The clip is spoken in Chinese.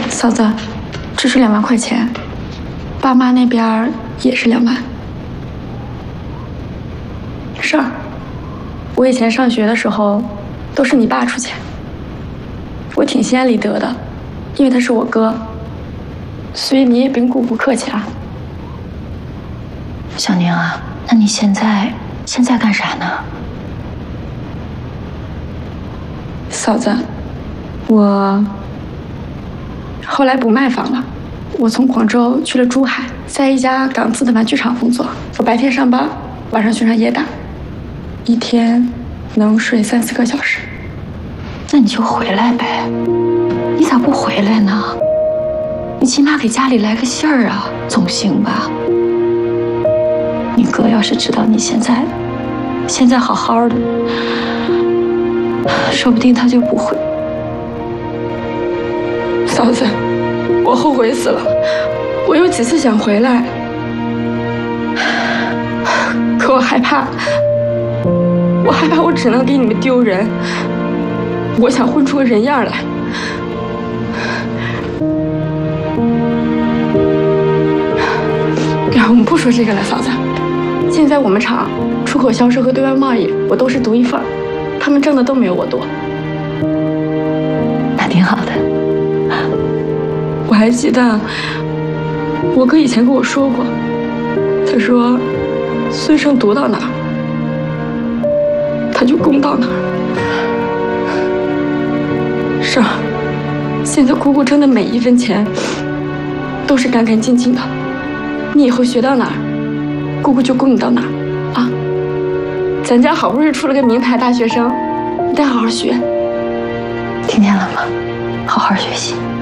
嫂子，这是2万块钱，爸妈那边也是2万。是儿，我以前上学的时候都是你爸出钱，我挺心安理得的，因为他是我哥，所以你也别跟姑姑客气啊。 小宁啊，那你现在干啥呢？ 嫂子，我后来不卖房了，我从广州去了珠海，在一家港资的玩具厂工作。我白天上班，晚上去上夜打，一天能睡3、4个小时。 那你就回来呗，你咋不回来呢？你起码给家里来个信儿啊，总行吧？你哥要是知道你现在好好的，说不定他就不会。 嫂子，我后悔死了，我有几次想回来，可我害怕我只能给你们丢人，我想混出个人样来。我们不说这个了，嫂子。现在我们厂出口销售和对外贸易，我都是独一份，他们挣的都没有我多。 那挺好的。 我还记得我哥以前跟我说过，他说孙胜读到哪儿，他就攻到哪儿。是啊，现在姑姑挣的每一分钱都是干干净净的。你以后学到哪儿，姑姑就供你到哪儿啊！咱家好不容易出了个名牌大学生，你得好好学。 听见了吗？好好学习。